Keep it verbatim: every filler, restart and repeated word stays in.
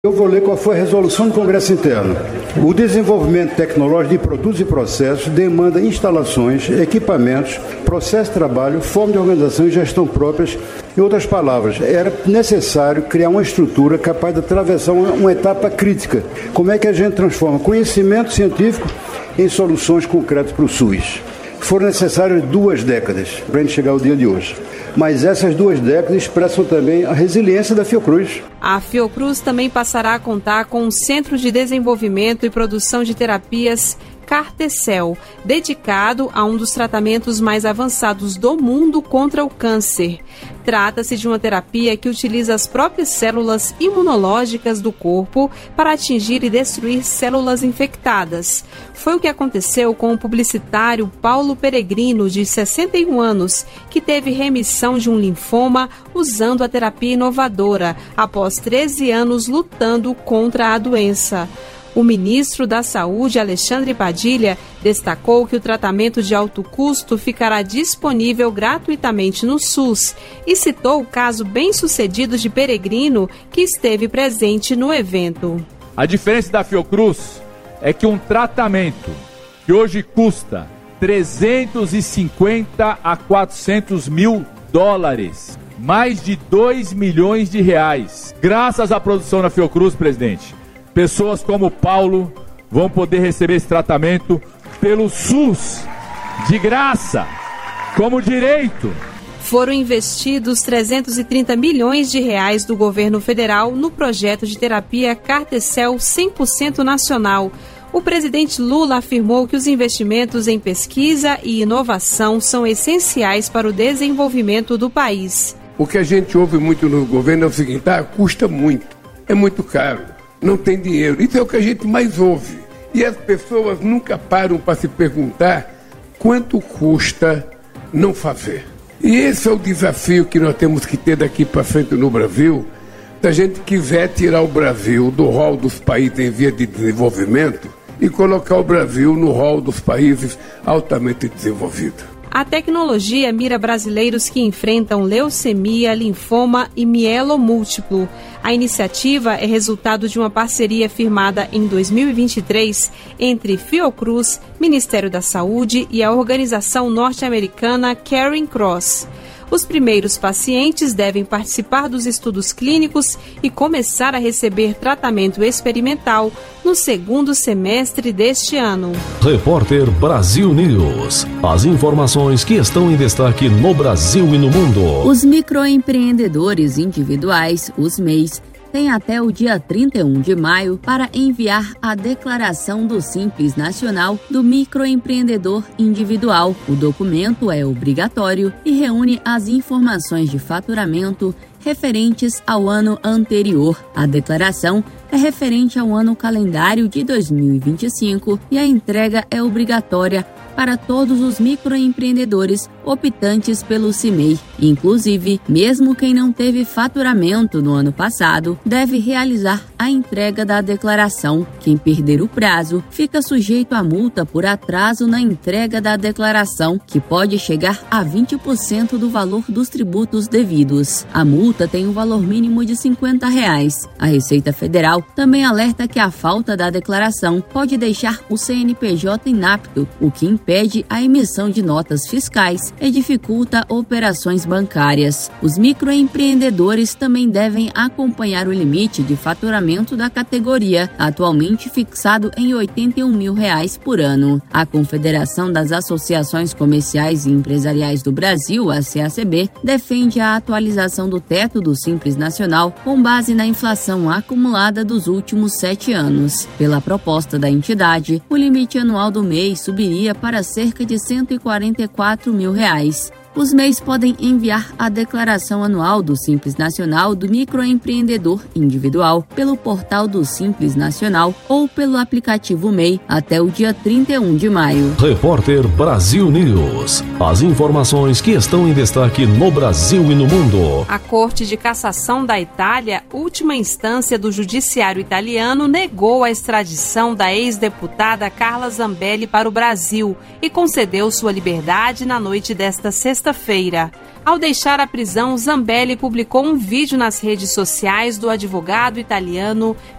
Eu vou ler qual foi a resolução do Congresso Interno. O desenvolvimento tecnológico de produtos e processos demanda instalações, equipamentos, processo de trabalho, forma de organização e gestão próprias. Em outras palavras, era necessário criar uma estrutura capaz de atravessar uma, uma etapa crítica. Como é que a gente transforma conhecimento científico em soluções concretas para o SUS? Foram necessárias duas décadas para a gente chegar ao dia de hoje. Mas essas duas décadas expressam também a resiliência da Fiocruz. A Fiocruz também passará a contar com um Centro de Desenvolvimento e Produção de Terapias Cartecel, dedicado a um dos tratamentos mais avançados do mundo contra o câncer. Trata-se de uma terapia que utiliza as próprias células imunológicas do corpo para atingir e destruir células infectadas. Foi o que aconteceu com o publicitário Paulo Peregrino, de sessenta e um anos, que teve remissão de um linfoma usando a terapia inovadora, após treze anos lutando contra a doença. O ministro da Saúde, Alexandre Padilha, destacou que o tratamento de alto custo ficará disponível gratuitamente no SUS e citou o caso bem-sucedido de Peregrino, que esteve presente no evento. A diferença da Fiocruz é que um tratamento que hoje custa trezentos e cinquenta a quatrocentos mil dólares, mais de dois milhões de reais, graças à produção da Fiocruz, presidente, pessoas como o Paulo vão poder receber esse tratamento pelo SUS, de graça, como direito. Foram investidos trezentos e trinta milhões de reais do governo federal no projeto de terapia Cartecel cem por cento nacional. O presidente Lula afirmou que os investimentos em pesquisa e inovação são essenciais para o desenvolvimento do país. O que a gente ouve muito no governo é o seguinte: ah, custa muito, é muito caro. Não tem dinheiro. Isso é o que a gente mais ouve. E as pessoas nunca param para se perguntar quanto custa não fazer. E esse é o desafio que nós temos que ter daqui para frente no Brasil. Se a gente quiser tirar o Brasil do rol dos países em via de desenvolvimento e colocar o Brasil no rol dos países altamente desenvolvidos. A tecnologia mira brasileiros que enfrentam leucemia, linfoma e mielomúltiplo. A iniciativa é resultado de uma parceria firmada em dois mil e vinte e três entre Fiocruz, Ministério da Saúde e a organização norte-americana Caring Cross. Os primeiros pacientes devem participar dos estudos clínicos e começar a receber tratamento experimental no segundo semestre deste ano. Repórter Brasil News. As informações que estão em destaque no Brasil e no mundo. Os microempreendedores individuais, os M E Is, tem até o dia trinta e um de maio para enviar a declaração do Simples Nacional do Microempreendedor Individual. O documento é obrigatório e reúne as informações de faturamento referentes ao ano anterior. A declaração é referente ao ano calendário de dois mil e vinte e cinco e a entrega é obrigatória para todos os microempreendedores optantes pelo C I M E I. Inclusive, mesmo quem não teve faturamento no ano passado, deve realizar a entrega da declaração. Quem perder o prazo fica sujeito a multa por atraso na entrega da declaração, que pode chegar a vinte por cento do valor dos tributos devidos. A multa tem um valor mínimo de cinquenta reais. A Receita Federal também alerta que a falta da declaração pode deixar o C N P J inapto, o que impede a emissão de notas fiscais e dificulta operações bancárias. Os microempreendedores também devem acompanhar o limite de faturamento da categoria, atualmente fixado em oitenta e um mil reais por ano. A Confederação das Associações Comerciais e Empresariais do Brasil, a C A C B, defende a atualização do teto do Simples Nacional com base na inflação acumulada dos últimos sete anos. Pela proposta da entidade, o limite anual do M E I subiria para cerca de cento e quarenta e quatro mil reais. Os M E Is podem enviar a declaração anual do Simples Nacional do microempreendedor individual pelo portal do Simples Nacional ou pelo aplicativo M E I até o dia trinta e um de maio. Repórter Brasil News. As informações que estão em destaque no Brasil e no mundo. A Corte de Cassação da Itália, última instância do judiciário italiano, negou a extradição da ex-deputada Carla Zambelli para o Brasil e concedeu sua liberdade na noite desta sexta-feira. sexta-feira. Ao deixar a prisão, Zambelli publicou um vídeo nas redes sociais do advogado italiano